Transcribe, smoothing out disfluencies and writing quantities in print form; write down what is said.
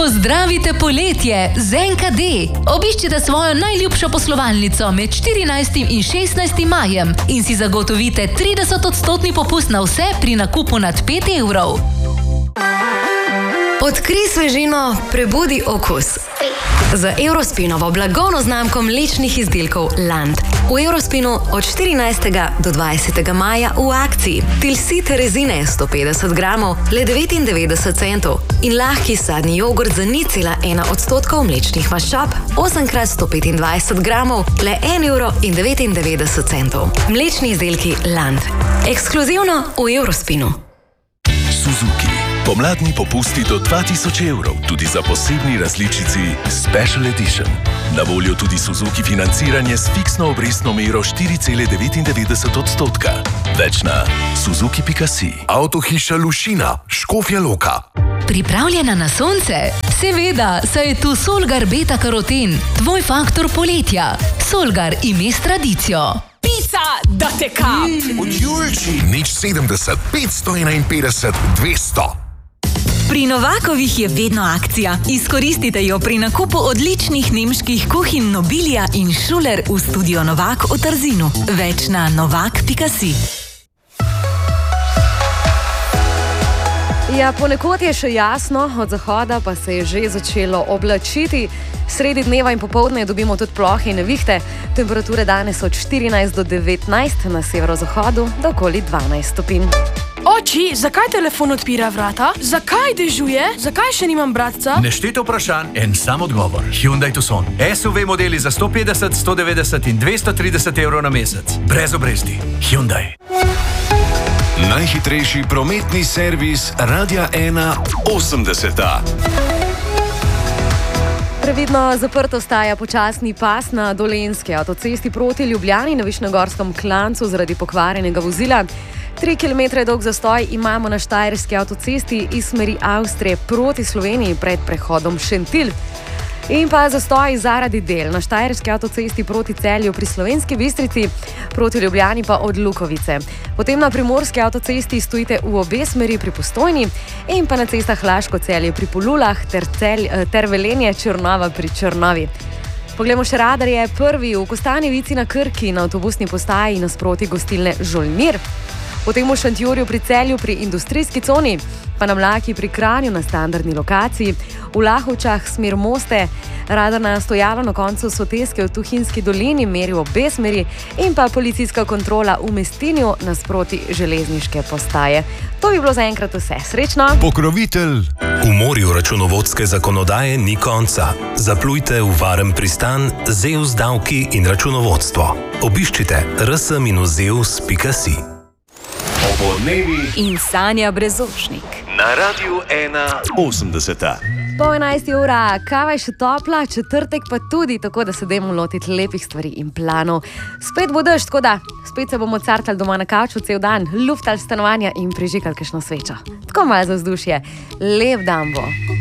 Pozdravite poletje z NKD. Obiščite svojo najljubšo poslovalnico med 14. in 16. majem in si zagotovite 30% popust na vse pri nakupu nad 5 evrov. Odkrij svežino, prebudi okus. Z Eurospinovo blagovno znamko mlečnih izdelkov Land. V Eurospinu od 14. do 20. maja v akciji Tilsit rezine 150 gramov le 99 centov in lahki sadni jogurt za 0,1% mlečnih maščob 8x125 gramov le 1,99 €. Mlečni izdelki Land. Ekskluzivno v Eurospinu. Suzuki. Pomladni popusti do 2000 evrov, tudi za posebni različici Special Edition. Na voljo tudi Suzuki financiranje s fiksno obrestno mero 4,99%. Več na suzuki.si. Avtohiša Lušina, Škofja Loka. Pripravljena na sonce? Seveda, saj je tu Solgar Beta Karoten, tvoj faktor poletja. Solgar ime s tradicijo. Pica, da te kap! Od Julči. Nič 70, 551, 200. Pri Novakovih je vedno akcija. Izkoristite jo pri nakupu odličnih nemških kuhinj Nobilia in Schuler v studio Novak v Trzinu. Več na novak.si. Ja, ponekod je še jasno, od zahoda pa se je že začelo oblačiti. Sredi dneva in popoldne dobimo tudi plohe in nevihte. Temperature danes od 14 do 19, na severozahodu do okoli 12 stopinj. Oči, zakaj telefon odpira vrata? Zakaj dežuje? Zakaj še nimam bratca? Nešteto vprašanj, en sam odgovor. Hyundai Tucson. SUV modeli za 150, 190 in 230 evrov na mesec. Brez obresti. Hyundai. Najhitrejši prometni servis Radia 1 80. Previdno zaprt ostaja počasni pas na Dolenjski avtocesti proti Ljubljani na Višnjegorskem klancu zaradi pokvarjenega vozila. 3 km dolg zastoj imamo na Štajerski avtocesti iz smeri Avstrije proti Sloveniji pred prehodom Šentilj. In pa zastoj zaradi del na Štajerski avtocesti proti Celju pri Slovenski Bistrici, proti Ljubljani pa od Lukovice. Potem na Primorski avtocesti stojite v obe smeri pri Postojni in pa na cestah Laško-Celje pri Polulah ter Velenje Črnova pri Črnovi. Poglejmo še radarje. Prvi v Kostanjevici na Krki na avtobusni postaji nasproti gostilne Žolnir. Potem v Šentjurju pri Celju pri industrijski coni, pa na Mlaki pri Kranju na standardni lokaciji, v Lahovčah smer Moste, radarna stojala na koncu Soteske v Tuhinjski dolini meri v obe smeri in pa policijska kontrola v Mestinju nasproti železniške postaje. To bi bilo zaenkrat vse. Srečno! Pokrovitelj. V morju računovodske zakonodaje ni konca. Zaplujte v varen pristan Zeus davki in računovodstvo. Obiščite rs-zeus.si. In Sanja Brezošnik. Na Radiu 1 80. Po 11 ura, kava je še topla, četrtek pa tudi, tako da se dajmo lotiti lepih stvari in planov. Spet bo dež, tako da spet se bomo cartali doma na kavču cel dan, luftali stanovanja in prižikali kakšno svečo. Tako malo za vzdušje. Lep dan bo.